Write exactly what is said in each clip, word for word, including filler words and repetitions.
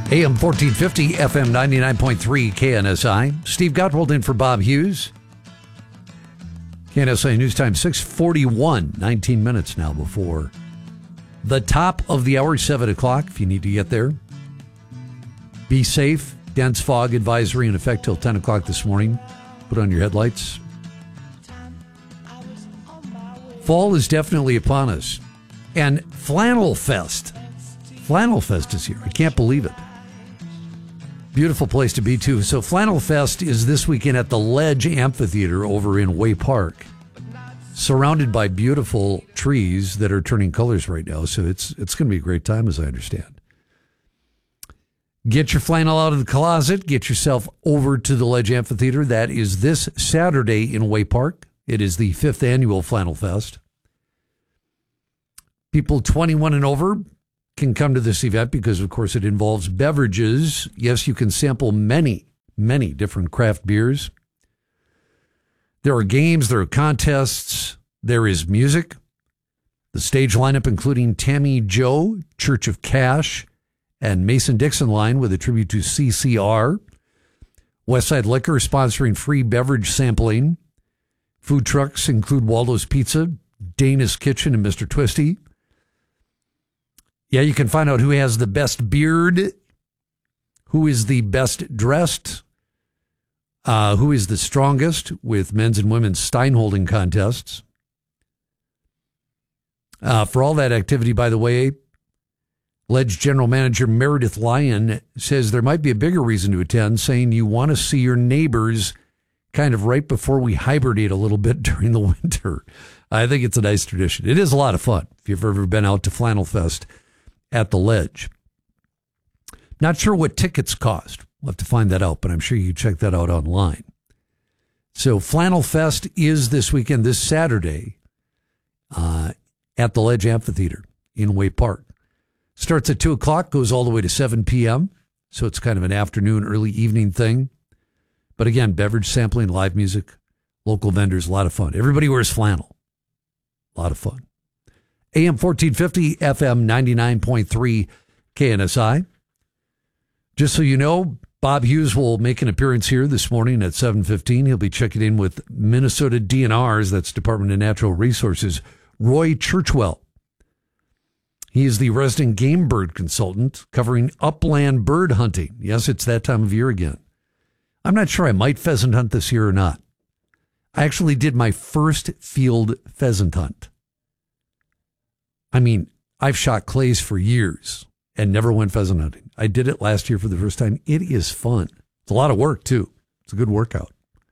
A M fourteen fifty, F M ninety-nine point three, K N S I. Steve Gottwald in for Bob Hughes. K N S I News Time, six forty-one, nineteen minutes now before the top of the hour, seven o'clock, if you need to get there. Be safe. Dense fog advisory in effect till ten o'clock this morning. Put on your headlights. Fall is definitely upon us. And Flannel Fest. Flannel Fest is here. I can't believe it. Beautiful place to be, too. So Flannel Fest is this weekend at the Ledge Amphitheater over in Way Park. Surrounded by beautiful trees that are turning colors right now. So it's it's going to be a great time, as I understand. Get your flannel out of the closet. Get yourself over to the Ledge Amphitheater. That is this Saturday in Way Park. It is the fifth annual Flannel Fest. People twenty-one and over can come to this event because, of course, it involves beverages. Yes, you can sample many, many different craft beers. There are games, there are contests, there is music. The stage lineup including Tammy Joe, Church of Cash, and Mason-Dixon line with a tribute to C C R. Westside Liquor sponsoring free beverage sampling. Food trucks include Waldo's Pizza, Dana's Kitchen, and Mister Twisty. Yeah, you can find out who has the best beard, who is the best dressed, uh, who is the strongest with men's and women's stein holding contests. Uh, for all that activity, by the way, Ledge General Manager Meredith Lyon says there might be a bigger reason to attend, saying you want to see your neighbors kind of right before we hibernate a little bit during the winter. I think it's a nice tradition. It is a lot of fun if you've ever been out to Flannel Fest at the Ledge. Not sure what tickets cost. We'll have to find that out, but I'm sure you can check that out online. So Flannel Fest is this weekend, this Saturday, uh, at the Ledge Amphitheater in Way Park. Starts at two o'clock, goes all the way to seven p.m., so it's kind of an afternoon, early evening thing. But again, beverage sampling, live music, local vendors, a lot of fun. Everybody wears flannel. A lot of fun. A M fourteen fifty, F M ninety-nine point three, K N S I. Just so you know, Bob Hughes will make an appearance here this morning at seven fifteen. He'll be checking in with Minnesota D N R's, that's Department of Natural Resources, Roy Churchwell. He is the resident game bird consultant covering upland bird hunting. Yes, it's that time of year again. I'm not sure I might pheasant hunt this year or not. I actually did my first field pheasant hunt. I mean, I've shot clays for years and never went pheasant hunting. I did it last year for the first time. It is fun. It's a lot of work, too. It's a good workout.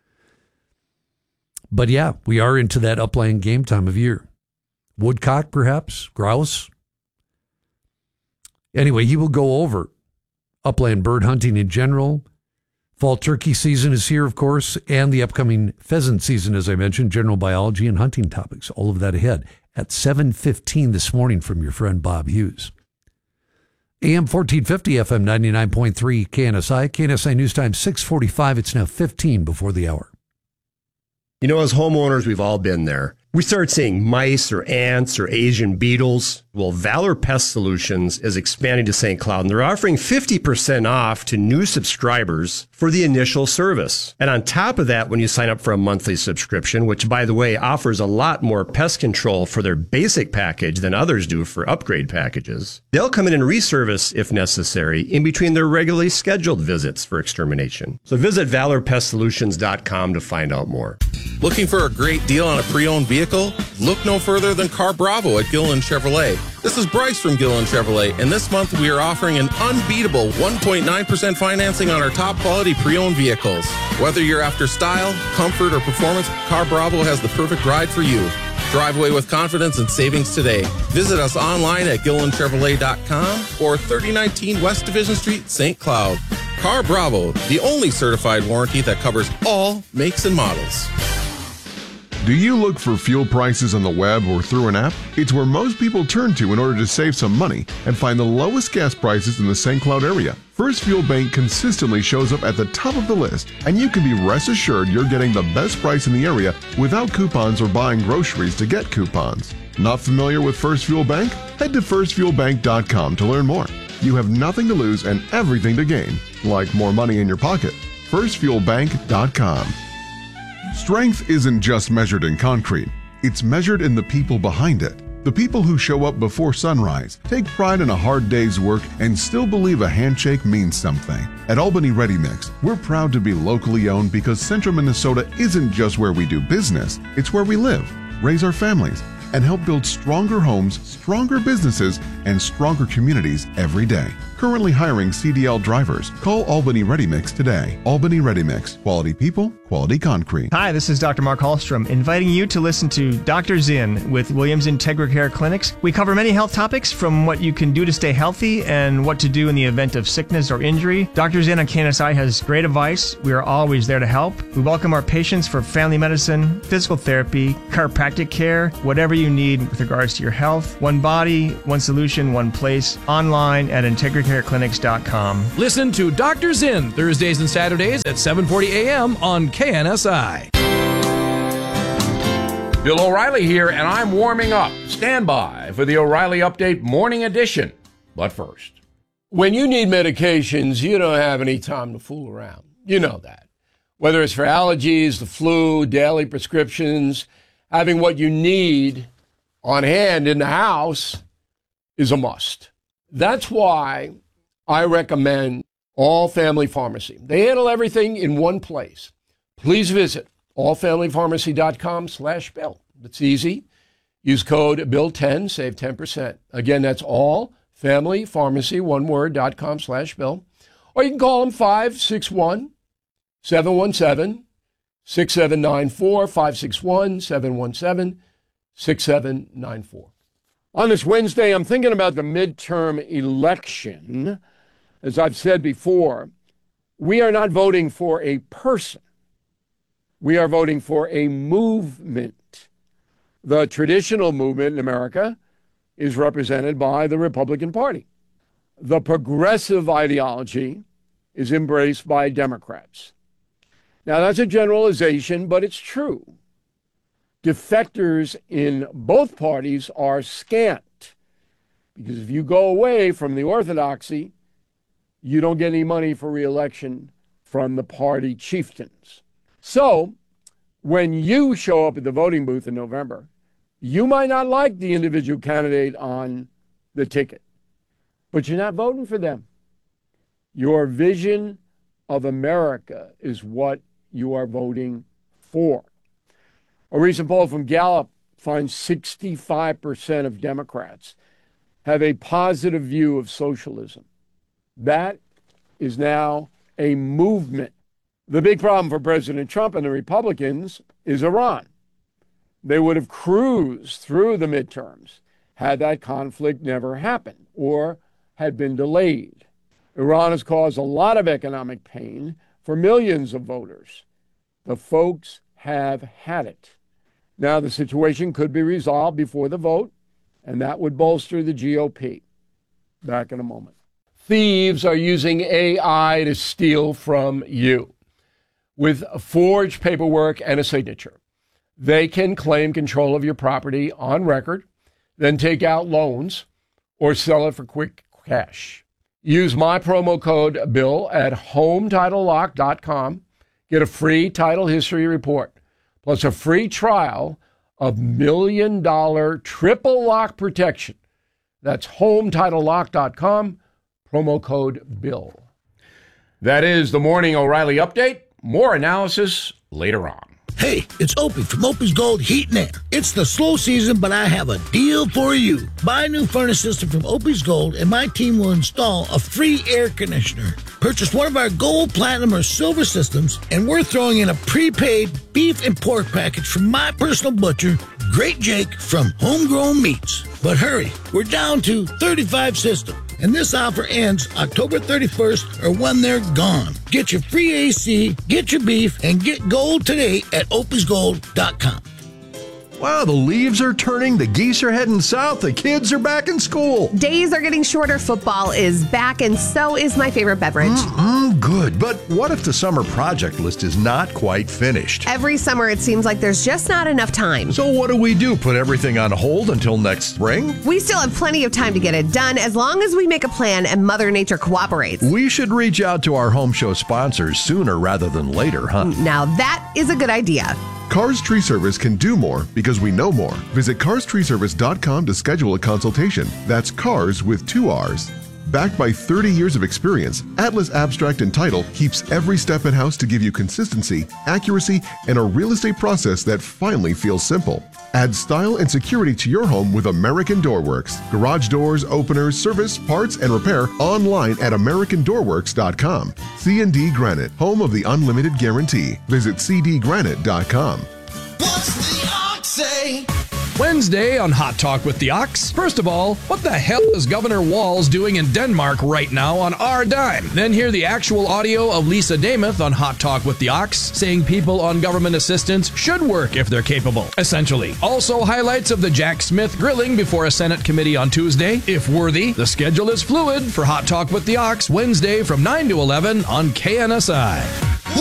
But yeah, we are into that upland game time of year. Woodcock, perhaps, grouse. Anyway, he will go over upland bird hunting in general. Fall turkey season is here, of course, and the upcoming pheasant season, as I mentioned, general biology and hunting topics. All of that ahead at seven fifteen this morning from your friend Bob Hughes. A M fourteen fifty, F M ninety-nine point three, K N S I. K N S I News Time, six forty-five. It's now fifteen before the hour. You know, as homeowners, we've all been there. We start seeing mice or ants or Asian beetles. Well, Valor Pest Solutions is expanding to Saint Cloud, and they're offering fifty percent off to new subscribers for the initial service. And on top of that, when you sign up for a monthly subscription, which, by the way, offers a lot more pest control for their basic package than others do for upgrade packages, they'll come in and reservice, if necessary, in between their regularly scheduled visits for extermination. So visit valor pest solutions dot com to find out more. Looking for a great deal on a pre-owned vehicle? Look no further than Car Bravo at Gilliland Chevrolet. This is Bryce from Gilliland Chevrolet, and this month we are offering an unbeatable one point nine percent financing on our top quality pre-owned vehicles. Whether you're after style, comfort, or performance, Car Bravo has the perfect ride for you. Drive away with confidence and savings today. Visit us online at gilliland chevrolet dot com or thirty nineteen West Division Street, Saint Cloud. Car Bravo, the only certified warranty that covers all makes and models. Do you look for fuel prices on the web or through an app? It's where most people turn to in order to save some money and find the lowest gas prices in the Saint Cloud area. First Fuel Bank consistently shows up at the top of the list, and you can be rest assured you're getting the best price in the area without coupons or buying groceries to get coupons. Not familiar with First Fuel Bank? Head to first fuel bank dot com to learn more. You have nothing to lose and everything to gain, like more money in your pocket. first fuel bank dot com. Strength isn't just measured in concrete. It's measured in the people behind it. The people who show up before sunrise, take pride in a hard day's work, and still believe a handshake means something. At Albany Ready Mix, we're proud to be locally owned because Central Minnesota isn't just where we do business, it's where we live, raise our families, and help build stronger homes, stronger businesses, and stronger communities every day. Currently hiring C D L drivers. Call Albany Ready Mix today. Albany Ready Mix. Quality people, quality concrete. Hi, this is Doctor Mark Hallstrom, inviting you to listen to Doctor Zinn with Williams Integra Care Clinics. We cover many health topics, from what you can do to stay healthy and what to do in the event of sickness or injury. Doctor Zinn on K N S I has great advice. We are always there to help. We welcome our patients for family medicine, physical therapy, chiropractic care, whatever you need with regards to your health. One body, one solution, one place. Online at integra care clinics dot com. Listen to Doctor Zinn Thursdays and Saturdays at seven forty a.m. on K N S I. Bill O'Reilly here, and I'm warming up. Stand by for the O'Reilly Update Morning Edition. But first, when you need medications, you don't have any time to fool around. You know that. Whether it's for allergies, the flu, daily prescriptions, having what you need on hand in the house is a must. That's why I recommend All Family Pharmacy. They handle everything in one place. Please visit all family pharmacy dot com slash bill. It's easy. Use code bill ten, save ten percent. Again, that's all family pharmacy, one word, dot com slash bill. Or you can call them five six one, seven one seven, six seven nine four, five six one, seven one seven, six seven nine four. On this Wednesday, I'm thinking about the midterm election. As I've said before, we are not voting for a person. We are voting for a movement. The traditional movement in America is represented by the Republican Party. The progressive ideology is embraced by Democrats. Now, that's a generalization, but it's true. Defectors in both parties are scant, because if you go away from the orthodoxy, you don't get any money for re-election from the party chieftains. So when you show up at the voting booth in November, you might not like the individual candidate on the ticket, but you're not voting for them. Your vision of America is what you are voting for. A recent poll from Gallup finds sixty-five percent of Democrats have a positive view of socialism. That is now a movement. The big problem for President Trump and the Republicans is Iran. They would have cruised through the midterms had that conflict never happened or had been delayed. Iran has caused a lot of economic pain for millions of voters. The folks have had it. Now, the situation could be resolved before the vote, and that would bolster the G O P. Back in a moment. Thieves are using A I to steal from you. With forged paperwork and a signature, they can claim control of your property on record, then take out loans or sell it for quick cash. Use my promo code BILL at home title lock dot com. Get a free title history report, plus a free trial of million dollar triple lock protection. That's home title lock dot com, promo code BILL. That is the Morning O'Reilly Update. More analysis later on. Hey, it's Opie from Opie's Gold Heat and Air. It's the slow season, but I have a deal for you. Buy a new furnace system from Opie's Gold, and my team will install a free air conditioner. Purchase one of our gold, platinum, or silver systems, and we're throwing in a prepaid beef and pork package from my personal butcher, Great Jake from Homegrown Meats. But hurry, we're down to thirty-five systems, and this offer ends October thirty-first or when they're gone. Get your free A C, get your beef, and get gold today at opies gold dot com. Wow, the leaves are turning, the geese are heading south, the kids are back in school. Days are getting shorter, football is back, and so is my favorite beverage. Mm-mm, good, but what if the summer project list is not quite finished? Every summer it seems like there's just not enough time. So what do we do, put everything on hold until next spring? We still have plenty of time to get it done as long as we make a plan and Mother Nature cooperates. We should reach out to our home show sponsors sooner rather than later, huh? Now that is a good idea. Cars Tree Service can do more because we know more. Visit cars tree service dot com to schedule a consultation. That's cars with two R's. Backed by thirty years of experience, Atlas Abstract and Title keeps every step in-house to give you consistency, accuracy, and a real estate process that finally feels simple. Add style and security to your home with American Door Works. Garage doors, openers, service, parts, and repair online at american door works dot com. C and D Granite, home of the unlimited guarantee. Visit c d granite dot com. What's the ox say? Wednesday on Hot Talk with the Ox. First of all, what the hell is Governor Walz doing in Denmark right now on our dime? Then hear the actual audio of Lisa Damath on Hot Talk with the Ox, saying people on government assistance should work if they're capable, essentially. Also, highlights of the Jack Smith grilling before a Senate committee on Tuesday. If worthy, the schedule is fluid for Hot Talk with the Ox, Wednesday from nine to eleven on K N S I.